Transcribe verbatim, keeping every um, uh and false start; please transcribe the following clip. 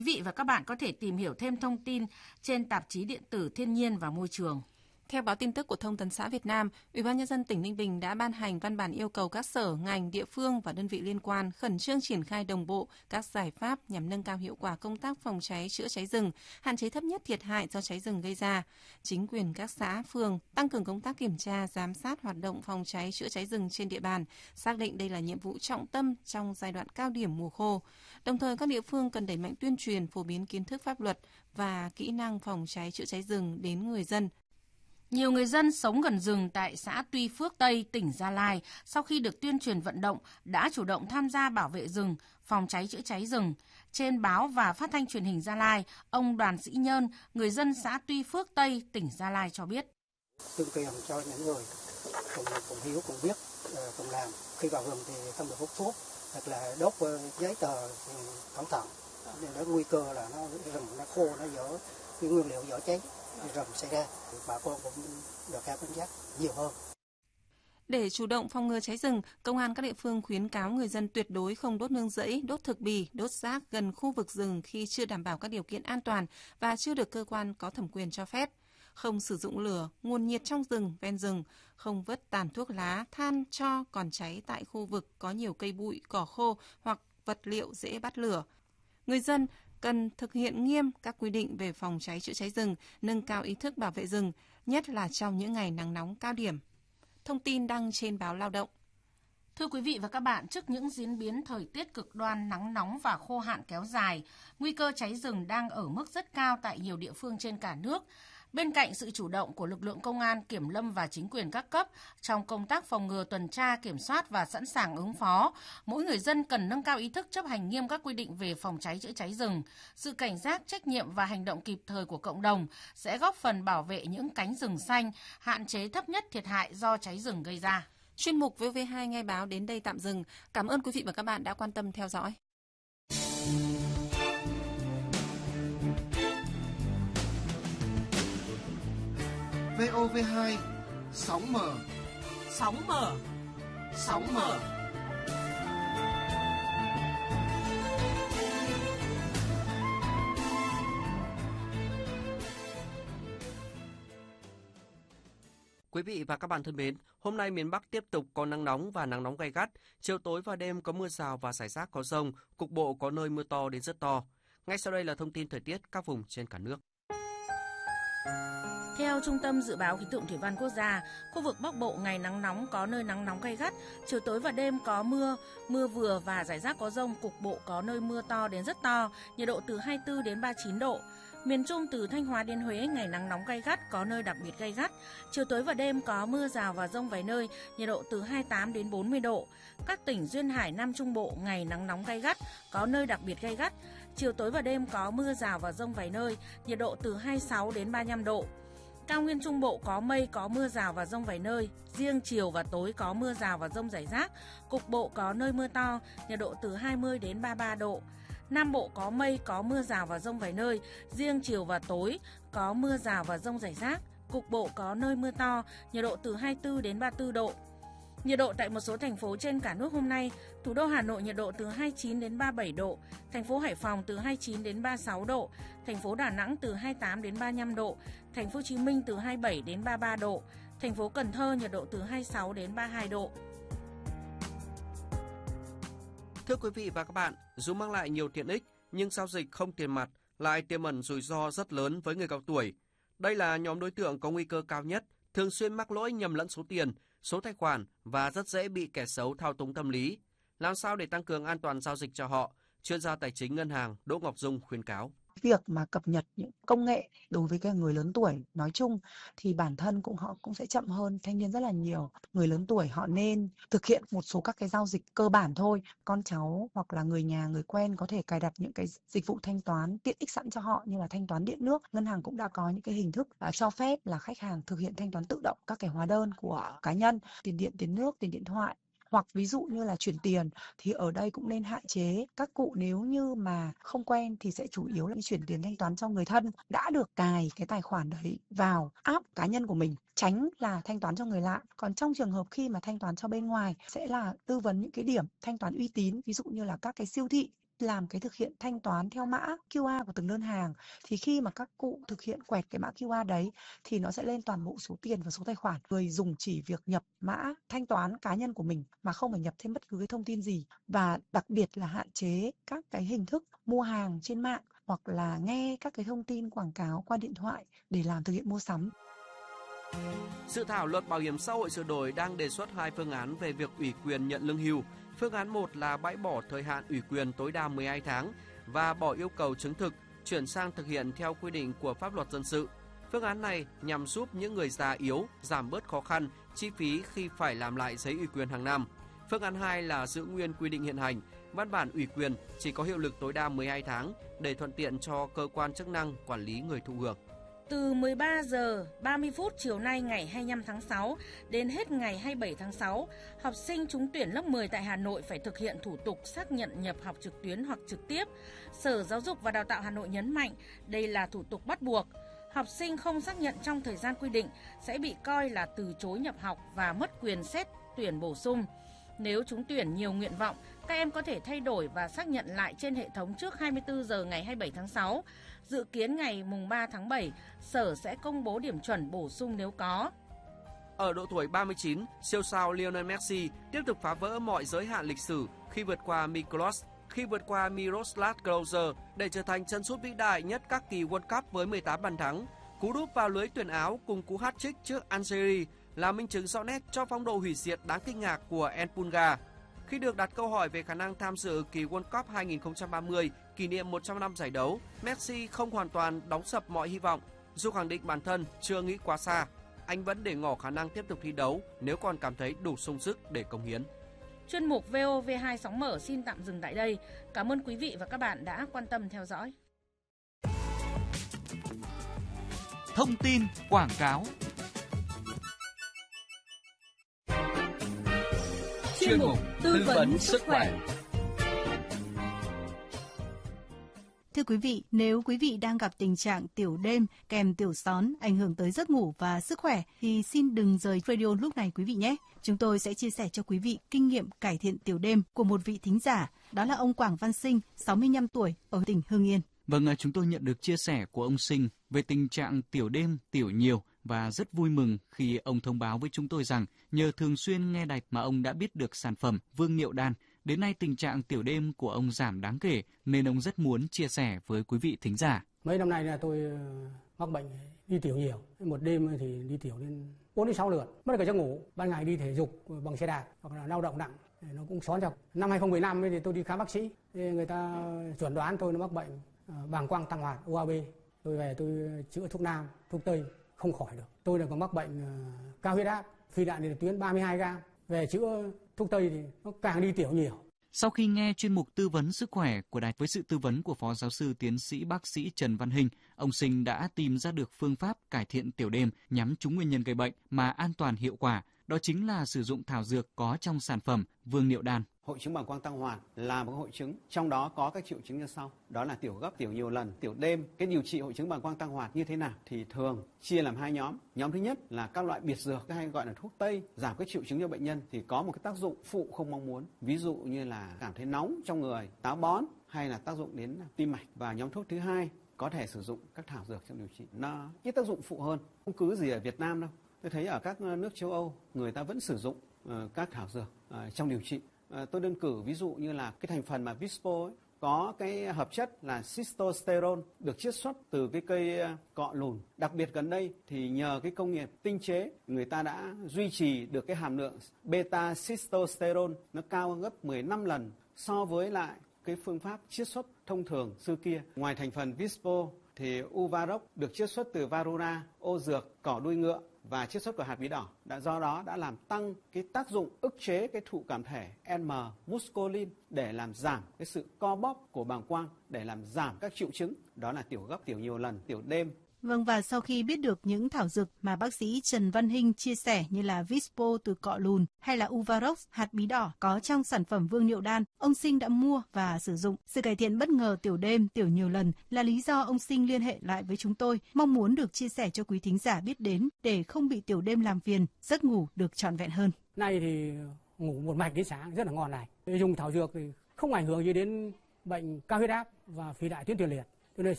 Quý vị và các bạn có thể tìm hiểu thêm thông tin trên tạp chí điện tử Thiên nhiên và Môi trường. Theo báo tin tức của Thông tấn xã Việt Nam, Ủy ban nhân dân tỉnh Ninh Bình đã ban hành văn bản yêu cầu các sở, ngành, địa phương và đơn vị liên quan khẩn trương triển khai đồng bộ các giải pháp nhằm nâng cao hiệu quả công tác phòng cháy chữa cháy rừng, hạn chế thấp nhất thiệt hại do cháy rừng gây ra. Chính quyền các xã, phường tăng cường công tác kiểm tra, giám sát hoạt động phòng cháy chữa cháy rừng trên địa bàn, xác định đây là nhiệm vụ trọng tâm trong giai đoạn cao điểm mùa khô. Đồng thời, các địa phương cần đẩy mạnh tuyên truyền, phổ biến kiến thức pháp luật và kỹ năng phòng cháy chữa cháy rừng đến người dân. Nhiều người dân sống gần rừng tại xã Tuy Phước Tây, tỉnh Gia Lai, sau khi được tuyên truyền vận động, đã chủ động tham gia bảo vệ rừng, phòng cháy chữa cháy rừng. Trên báo và phát thanh truyền hình Gia Lai, ông Đoàn Sĩ Nhơn, người dân xã Tuy Phước Tây, tỉnh Gia Lai cho biết. Tuyên truyền cho những người cùng, cùng hiểu, cùng biết, cùng làm. Khi vào rừng thì không được hút thuốc, hoặc là đốt giấy tờ cẩn thận. Nên đó nguy cơ là nó rừng nó khô, nó dở, cái nguyên liệu dở cháy. Rừng xảy ra, bà con cũng được cao cảnh giác nhiều hơn. Để chủ động phòng ngừa cháy rừng, Công an các địa phương khuyến cáo người dân tuyệt đối không đốt nương rẫy, đốt thực bì, đốt rác gần khu vực rừng khi chưa đảm bảo các điều kiện an toàn và chưa được cơ quan có thẩm quyền cho phép. Không sử dụng lửa, nguồn nhiệt trong rừng, ven rừng, không vứt tàn thuốc lá, than, tro còn cháy tại khu vực có nhiều cây bụi, cỏ khô hoặc vật liệu dễ bắt lửa. Người dân cần thực hiện nghiêm các quy định về phòng cháy chữa cháy rừng, nâng cao ý thức bảo vệ rừng, nhất là trong những ngày nắng nóng cao điểm. Thông tin đăng trên báo Lao động. Thưa quý vị và các bạn, trước những diễn biến thời tiết cực đoan, nắng nóng và khô hạn kéo dài, nguy cơ cháy rừng đang ở mức rất cao tại nhiều địa phương trên cả nước. Bên cạnh sự chủ động của lực lượng công an, kiểm lâm và chính quyền các cấp trong công tác phòng ngừa, tuần tra, kiểm soát và sẵn sàng ứng phó, mỗi người dân cần nâng cao ý thức chấp hành nghiêm các quy định về phòng cháy chữa cháy rừng. Sự cảnh giác, trách nhiệm và hành động kịp thời của cộng đồng sẽ góp phần bảo vệ những cánh rừng xanh, hạn chế thấp nhất thiệt hại do cháy rừng gây ra. Chuyên mục vê o vê hai Nghe báo đến đây tạm dừng. Cảm ơn quý vị và các bạn đã quan tâm theo dõi. vê o vê hai, sóng mở, Sóng mở, sóng mở. Quý vị và các bạn thân mến, hôm nay miền Bắc tiếp tục có nắng nóng và nắng nóng gay gắt. Chiều tối và đêm có mưa rào và rải rác có dông, cục bộ có nơi mưa to đến rất to. Ngay sau đây là thông tin thời tiết các vùng trên cả nước. Theo Trung tâm Dự báo Khí tượng Thủy văn Quốc gia, khu vực Bắc Bộ ngày nắng nóng có nơi nắng nóng gay gắt, chiều tối và đêm có mưa, mưa vừa và rải rác có dông, cục bộ có nơi mưa to đến rất to, nhiệt độ từ hai mươi tư đến ba mươi chín độ. Miền Trung từ Thanh Hóa đến Huế ngày nắng nóng gay gắt, có nơi đặc biệt gay gắt. Chiều tối và đêm có mưa rào và dông vài nơi, nhiệt độ từ hai mươi tám đến bốn mươi độ. Các tỉnh duyên hải Nam Trung Bộ ngày nắng nóng gay gắt, có nơi đặc biệt gay gắt. Chiều tối và đêm có mưa rào và dông vài nơi, nhiệt độ từ hai mươi sáu đến ba mươi lăm độ. Cao nguyên Trung Bộ có mây, có mưa rào và dông vài nơi, riêng chiều và tối có mưa rào và dông rải rác, cục bộ có nơi mưa to, nhiệt độ từ hai mươi đến ba mươi ba độ. Nam Bộ có mây, có mưa rào và dông vài nơi, riêng chiều và tối có mưa rào và dông rải rác, cục bộ có nơi mưa to, nhiệt độ từ hai mươi tư đến ba mươi tư độ. Nhiệt độ tại một số thành phố trên cả nước hôm nay: thủ đô Hà Nội nhiệt độ từ hai mươi chín đến ba mươi bảy độ, thành phố Hải Phòng từ hai mươi chín đến ba mươi sáu độ, thành phố Đà Nẵng từ hai mươi tám đến ba mươi lăm độ, thành phố Hồ Chí Minh từ hai mươi bảy đến ba mươi ba độ, thành phố Cần Thơ nhiệt độ từ hai mươi sáu đến ba mươi hai độ. Thưa quý vị và các bạn, dù mang lại nhiều tiện ích nhưng giao dịch không tiền mặt lại tiềm ẩn rủi ro rất lớn với người cao tuổi. Đây là nhóm đối tượng có nguy cơ cao nhất, thường xuyên mắc lỗi nhầm lẫn số tiền, số tài khoản và rất dễ bị kẻ xấu thao túng tâm lý. Làm sao để tăng cường an toàn giao dịch cho họ? Chuyên gia tài chính ngân hàng Đỗ Ngọc Dung khuyến cáo. Việc mà cập nhật những công nghệ đối với các người lớn tuổi nói chung thì bản thân cũng họ cũng sẽ chậm hơn thanh niên rất là nhiều. Người lớn tuổi họ nên thực hiện một số các cái giao dịch cơ bản thôi. Con cháu hoặc là người nhà, người quen có thể cài đặt những cái dịch vụ thanh toán tiện ích sẵn cho họ như là thanh toán điện nước. Ngân hàng cũng đã có những cái hình thức uh, cho phép là khách hàng thực hiện thanh toán tự động các cái hóa đơn của cá nhân, tiền điện, tiền nước, tiền điện thoại. Hoặc ví dụ như là chuyển tiền thì ở đây cũng nên hạn chế. Các cụ nếu như mà không quen thì sẽ chủ yếu là chuyển tiền thanh toán cho người thân đã được cài cái tài khoản đấy vào app cá nhân của mình, tránh là thanh toán cho người lạ. Còn trong trường hợp khi mà thanh toán cho bên ngoài sẽ là tư vấn những cái điểm thanh toán uy tín, ví dụ như là các cái siêu thị làm cái thực hiện thanh toán theo mã quy rờ của từng đơn hàng, thì khi mà các cụ thực hiện quẹt cái mã quy rờ đấy thì nó sẽ lên toàn bộ số tiền và số tài khoản. Người dùng chỉ việc nhập mã thanh toán cá nhân của mình mà không phải nhập thêm bất cứ cái thông tin gì, và đặc biệt là hạn chế các cái hình thức mua hàng trên mạng hoặc là nghe các cái thông tin quảng cáo qua điện thoại để làm thực hiện mua sắm. Dự thảo luật bảo hiểm xã hội sửa đổi đang đề xuất hai phương án về việc ủy quyền nhận lương hưu. Phương án một là bãi bỏ thời hạn ủy quyền tối đa mười hai tháng và bỏ yêu cầu chứng thực, chuyển sang thực hiện theo quy định của pháp luật dân sự. Phương án này nhằm giúp những người già yếu giảm bớt khó khăn, chi phí khi phải làm lại giấy ủy quyền hàng năm. Phương án hai là giữ nguyên quy định hiện hành, văn bản ủy quyền chỉ có hiệu lực tối đa mười hai tháng để thuận tiện cho cơ quan chức năng quản lý người thụ hưởng. Từ mười ba giờ ba mươi phút chiều nay ngày hai mươi lăm tháng sáu đến hết ngày hai mươi bảy tháng sáu, học sinh trúng tuyển lớp mười tại Hà Nội phải thực hiện thủ tục xác nhận nhập học trực tuyến hoặc trực tiếp. Sở Giáo dục và Đào tạo Hà Nội nhấn mạnh đây là thủ tục bắt buộc. Học sinh không xác nhận trong thời gian quy định sẽ bị coi là từ chối nhập học và mất quyền xét tuyển bổ sung. Nếu trúng tuyển nhiều nguyện vọng, các em có thể thay đổi và xác nhận lại trên hệ thống trước hai mươi tư giờ ngày hai mươi bảy tháng sáu. Dự kiến ngày mùng ba tháng bảy, Sở sẽ công bố điểm chuẩn bổ sung nếu có. Ở độ tuổi ba mươi chín, siêu sao Lionel Messi tiếp tục phá vỡ mọi giới hạn lịch sử khi vượt qua Miklos, khi vượt qua Miroslav Klose để trở thành chân sút vĩ đại nhất các kỳ World Cup với mười tám bàn thắng. Cú đúp vào lưới tuyển áo cùng cú hat-trick trước Algeria là minh chứng rõ nét cho phong độ hủy diệt đáng kinh ngạc của Enpunga. Khi được đặt câu hỏi về khả năng tham dự kỳ World Cup hai không ba không kỷ niệm một trăm năm giải đấu, Messi không hoàn toàn đóng sập mọi hy vọng. Dù khẳng định bản thân chưa nghĩ quá xa, anh vẫn để ngỏ khả năng tiếp tục thi đấu nếu còn cảm thấy đủ sung sức để cống hiến. Chuyên mục vê o vê hai sóng mở xin tạm dừng tại đây. Cảm ơn quý vị và các bạn đã quan tâm theo dõi. Thông tin quảng cáo. Chuyên mục tư vấn sức khỏe. Thưa quý vị, nếu quý vị đang gặp tình trạng tiểu đêm kèm tiểu xón ảnh hưởng tới giấc ngủ và sức khỏe thì xin đừng rời radio lúc này quý vị nhé. Chúng tôi sẽ chia sẻ cho quý vị kinh nghiệm cải thiện tiểu đêm của một vị thính giả, đó là ông Quảng Văn Sinh, sáu mươi lăm tuổi, ở tỉnh Hưng Yên. Vâng, chúng tôi nhận được chia sẻ của ông Sinh về tình trạng tiểu đêm, tiểu nhiều và rất vui mừng khi ông thông báo với chúng tôi rằng nhờ thường xuyên nghe đài mà ông đã biết được sản phẩm Vương Niệu Đan. Đến nay tình trạng tiểu đêm của ông giảm đáng kể nên ông rất muốn chia sẻ với quý vị thính giả. Mấy năm nay là tôi mắc bệnh đi tiểu nhiều. Một đêm thì đi tiểu đến bốn đến sáu lượt. Mất cả giấc ngủ. Ban ngày đi thể dục bằng xe đạp hoặc là lao động nặng. Nó cũng xón chọc. Năm hai không một năm thì tôi đi khám bác sĩ. Người ta chuẩn đoán tôi nó mắc bệnh bàng quang tăng hoạt u a bê. Tôi về tôi chữa thuốc nam, thuốc tây không khỏi được. Tôi là còn mắc bệnh cao huyết áp, phi đạn điện tuyến ba mươi hai gam. Về chữa thuốc tây thì nó càng đi tiểu nhiều. Sau khi nghe chuyên mục tư vấn sức khỏe của đài với sự tư vấn của Phó Giáo sư Tiến sĩ Bác sĩ Trần Văn Hình, ông Sinh đã tìm ra được phương pháp cải thiện tiểu đêm nhắm trúng nguyên nhân gây bệnh mà an toàn hiệu quả. Đó chính là sử dụng thảo dược có trong sản phẩm Vương Niệu Đan. Hội chứng bàng quang tăng hoạt là một hội chứng, trong đó có các triệu chứng như sau. Đó là tiểu gấp, tiểu nhiều lần, tiểu đêm. Cái điều trị hội chứng bàng quang tăng hoạt như thế nào? Thì thường chia làm hai nhóm. Nhóm thứ nhất là các loại biệt dược, hay gọi là thuốc tây, giảm các triệu chứng cho bệnh nhân thì có một cái tác dụng phụ không mong muốn. Ví dụ như là cảm thấy nóng trong người, táo bón hay là tác dụng đến tim mạch. Và nhóm thuốc thứ hai có thể sử dụng các thảo dược trong điều trị. Nó ít tác dụng phụ hơn. Không cứ gì ở Việt Nam đâu. Tôi thấy ở các nước châu Âu người ta vẫn sử dụng uh, các thảo dược uh, trong điều trị. Uh, tôi đơn cử ví dụ như là cái thành phần mà Vispo ấy, có cái hợp chất là cystosterol được chiết xuất từ cái cây uh, cọ lùn. Đặc biệt gần đây thì nhờ cái công nghiệp tinh chế người ta đã duy trì được cái hàm lượng beta cystosterol nó cao gấp mười lăm lần so với lại cái phương pháp chiết xuất thông thường xưa kia. Ngoài thành phần Vispo thì Uvarox được chiết xuất từ Varuna, ô dược, cỏ đuôi ngựa và chiết xuất của hạt bí đỏ, đã do đó đã làm tăng cái tác dụng ức chế cái thụ cảm thể N-muscolin để làm giảm cái sự co bóp của bàng quang, để làm giảm các triệu chứng, đó là tiểu gấp, tiểu nhiều lần, tiểu đêm. Vâng, và sau khi biết được những thảo dược mà bác sĩ Trần Văn Hình chia sẻ như là Vispo từ cọ lùn hay là Uvarox, hạt bí đỏ có trong sản phẩm Vương Niệu Đan, ông Sinh đã mua và sử dụng. Sự cải thiện bất ngờ tiểu đêm, tiểu nhiều lần là lý do ông Sinh liên hệ lại với chúng tôi, mong muốn được chia sẻ cho quý thính giả biết đến để không bị tiểu đêm làm phiền, giấc ngủ được trọn vẹn hơn. Nay thì ngủ một mạch đến sáng rất là ngon này. Dùng thảo dược thì không ảnh hưởng gì đến bệnh cao huyết áp và phì đại tuyến tiền liệt.